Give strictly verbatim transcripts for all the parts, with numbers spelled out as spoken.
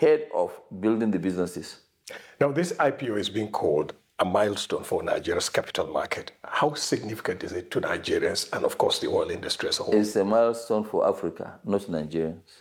ahead of building the businesses. Now, this I P O is being called a milestone for Nigeria's capital market. How significant is it to Nigerians and, of course, the oil industry as a whole? It's a milestone for Africa, not Nigerians.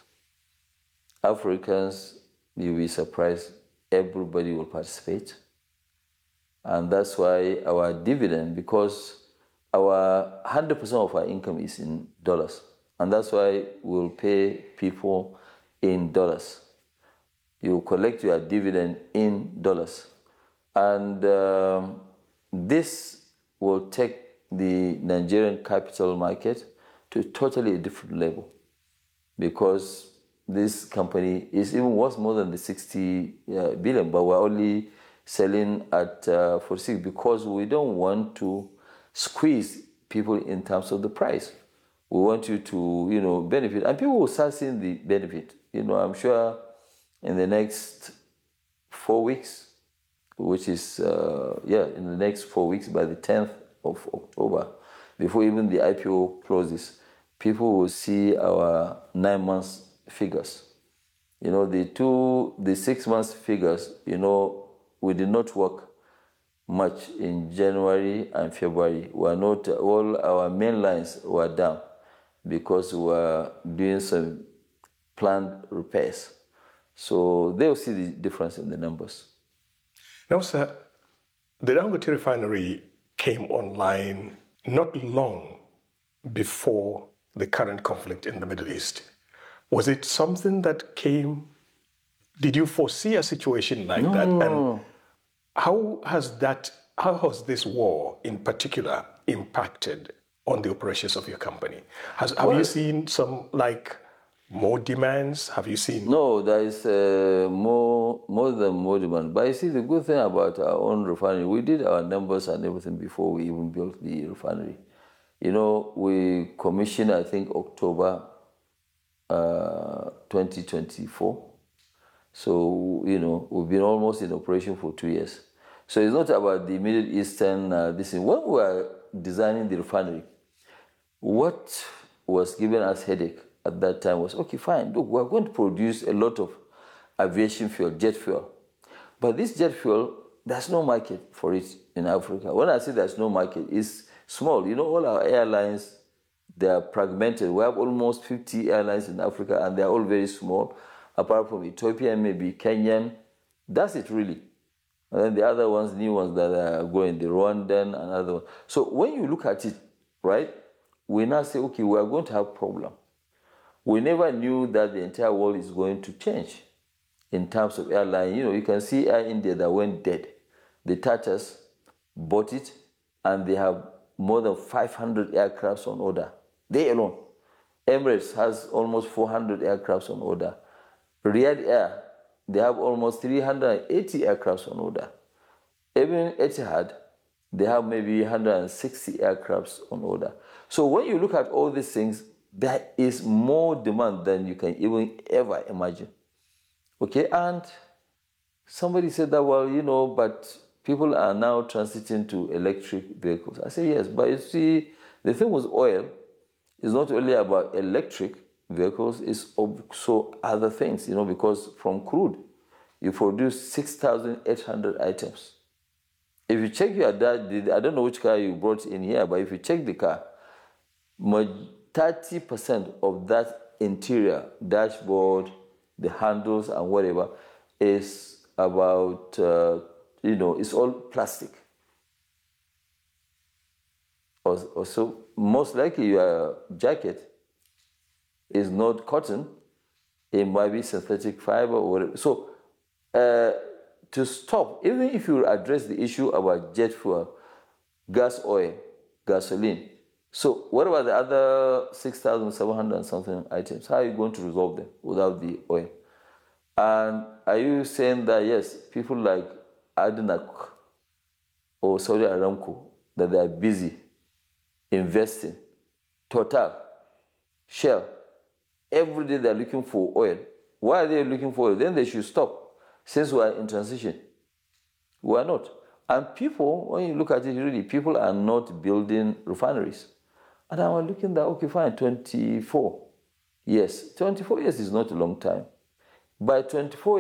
Africans, you'll be surprised, everybody will participate. And that's why our dividend, because our one hundred percent of our income is in dollars. And that's why we'll pay people in dollars. You collect your dividend in dollars. And um, this will take the Nigerian capital market to a totally different level, because this company is even worth more than the sixty uh, billion, but we're only selling at uh, forty-six because we don't want to squeeze people in terms of the price. We want you to, you know, benefit, and people will start seeing the benefit. You know, I'm sure in the next four weeks, which is, uh, yeah, in the next four weeks, by the tenth of October, before even the I P O closes, people will see our nine months figures. You know, the two, the six months figures, you know, we did not work much in January and February. We are not, all our main lines were down because we were doing some planned repairs. So they'll see the difference in the numbers. Now, sir, the Dangote refinery came online not long before the current conflict in the Middle East. Was it something that came, did you foresee a situation like no, that? No, and no. how has that, how has this war in particular impacted on the operations of your company? Has, have well, you seen some, like, more demands? Have you seen? No, there is uh, more, more than more demand. But you see, the good thing about our own refinery, we did our numbers and everything before we even built the refinery. You know, we commissioned, I think, October uh, twenty twenty-four. So, you know, we've been almost in operation for two years. So it's not about the Middle Eastern, uh, this thing. When we were designing the refinery, what was giving us headache at that time was, okay, fine, look, we're going to produce a lot of aviation fuel, jet fuel. But this jet fuel, there's no market for it in Africa. When I say there's no market, it's small. You know, all our airlines, they are fragmented. We have almost fifty airlines in Africa, and they're all very small, apart from Ethiopian, maybe Kenyan. That's it, really. And then the other ones, new ones that are going, the Rwandan and other ones. So when you look at it, right, we now say, okay, we are going to have a problem. We never knew that the entire world is going to change in terms of airline. You know, you can see Air India that went dead. The Tatas bought it, and they have more than five hundred aircrafts on order. They alone. Emirates has almost four hundred aircrafts on order. Riyadh Air, they have almost three hundred eighty aircrafts on order. Even Etihad, they have maybe one hundred sixty aircrafts on order. So when you look at all these things, there is more demand than you can even ever imagine. Okay, and somebody said that, well, you know, but people are now transiting to electric vehicles. I say yes, but you see, the thing with oil is not only about electric vehicles, it's also other things, you know, because from crude, you produce six thousand eight hundred items. If you check your dad, I don't know which car you brought in here, but if you check the car, thirty percent of that interior, dashboard, the handles and whatever, is about, uh, you know, it's all plastic. Also, most likely your jacket is not cotton, it might be synthetic fiber or whatever. So, uh, to stop, even if you address the issue about jet fuel, gas oil, gasoline, so what about the other six thousand seven hundred and something items? How are you going to resolve them without the oil? And are you saying that, yes, people like Adnak or Saudi Aramco, that they are busy investing, Total, Shell, every day they're looking for oil. Why are they looking for oil? Then they should stop, since we are in transition. We are not. And people, when you look at it, really, people are not building refineries. And I was looking at, okay, fine, twenty-four years. twenty-four years is not a long time. By twenty-four